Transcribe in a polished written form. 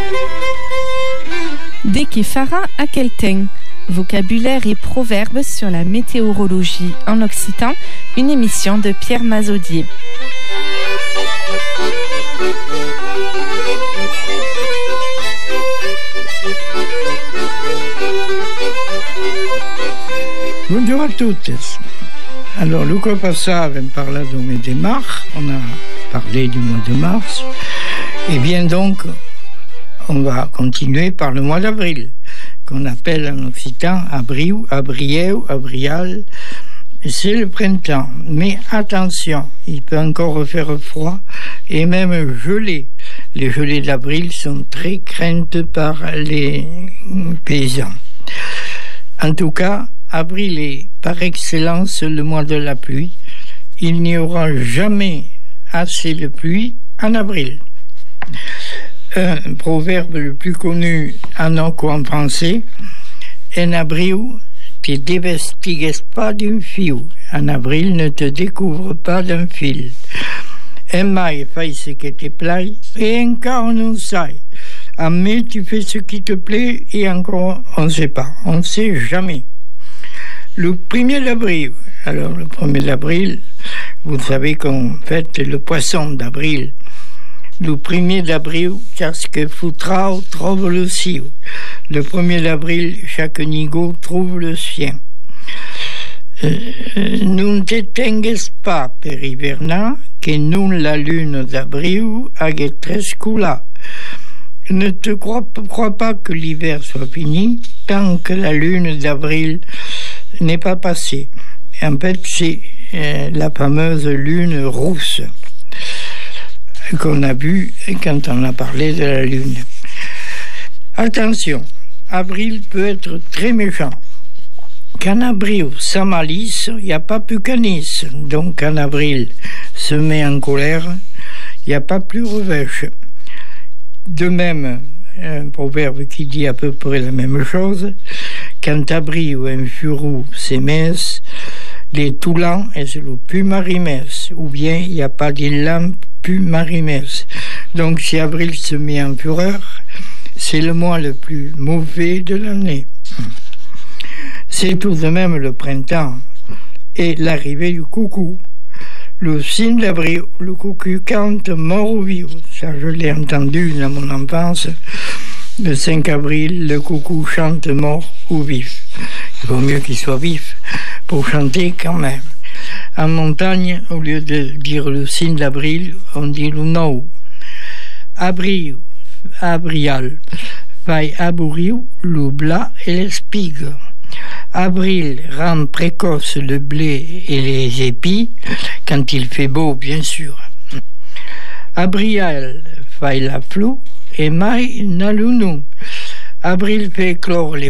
De che farà à quel temps? Vocabulaire et proverbes sur la météorologie en occitan, une émission de Pierre Mazaudier. Bonjour à tous. Alors, le cours passé, on parlait du mois de mars, on a parlé du mois de mars, et bien donc, on va continuer par le mois d'avril, qu'on appelle en occitan abriu, abrieu, abrial. C'est le printemps, mais attention, il peut encore faire froid et même geler. Les gelées d'avril sont très craintes par les paysans. En tout cas, avril est par excellence le mois de la pluie. Il n'y aura jamais assez de pluie en avril. Un proverbe le plus connu en ou en français: en abril, te dévestigues pas d'un fil. En avril, ne te découvre pas d'un fil. En mai, fais ce qui te plaît, et encore on sait. En mai, tu fais ce qui te plaît, et encore on ne sait pas. On ne sait jamais. Le 1er d'avril. Alors, le 1er d'avril, vous savez qu'on fête le poisson d'avril. Le 1er d'avril, parce que Foutrao trouve le sien. Le 1er d'avril, chaque nigo trouve le sien. Non te tengues pas per hivernar, que non la lune d'avril hague trescula. Ne te crois pas que l'hiver soit fini tant que la lune d'avril n'est pas passée. En fait, c'est la fameuse lune rousse qu'on a vue quand on a parlé de la lune. Attention, avril peut être très méchant. Qu'en avril, sans malice, il n'y a pas plus canis. Donc, en avril, se met en colère, il n'y a pas plus revêche. De même, un proverbe qui dit à peu près la même chose: quand avril un furou s'émesse, les toulans et le plus marimès, ou bien il n'y a pas de lampes plus marimès. Donc, si avril se met en fureur, c'est le mois le plus mauvais de l'année. C'est tout de même le printemps et l'arrivée du coucou. Le 5 d'avril, le coucou cante mort ou vif. Ça, je l'ai entendu dans mon enfance. Le 5 avril, le coucou chante mort ou vif. Il vaut mieux qu'il soit vif pour chanter quand même. En montagne, au lieu de dire le 5 d'avril, on dit le 9. Abril, abrial, faille abouriu, le blas et l'espigue. Avril rend précoce le blé et les épis, quand il fait beau, bien sûr. Abrial fait la flou et mai n'a le nom. Avril fait éclore les